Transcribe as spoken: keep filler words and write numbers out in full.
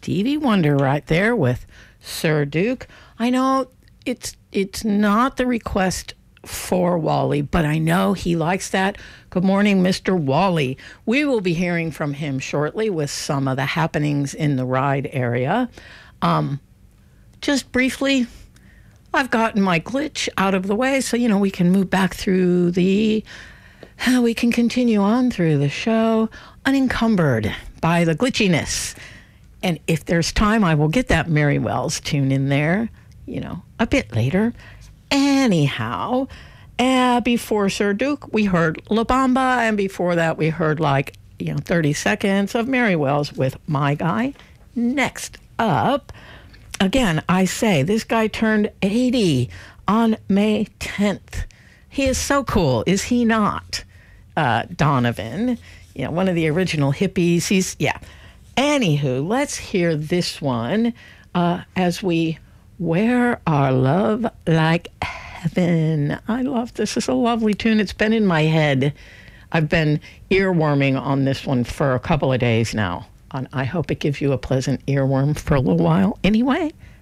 Stevie Wonder right there with Sir Duke. I know it's it's not the request for Wally, but I know he likes that. Good morning, Mister Wally. We will be hearing from him shortly with some of the happenings in the ride area. Um, just briefly, I've gotten my glitch out of the way, so, you know, we can move back through the... We can continue on through the show unencumbered by the glitchiness. And if there's time, I will get that Mary Wells tune in there, you know, a bit later. Anyhow, uh, before Sir Duke, we heard La Bamba, and before that, we heard like, you know, thirty seconds of Mary Wells with My Guy. Next up, again, I say, this guy turned eighty on May tenth. He is so cool, is he not? Uh, Donovan, you know, one of the original hippies. He's, yeah. Anywho, let's hear this one uh, as we wear our love like heaven. I love this. It's a lovely tune. It's been in my head. I've been earworming on this one for a couple of days now. And I hope it gives you a pleasant earworm for a little while. Anyway,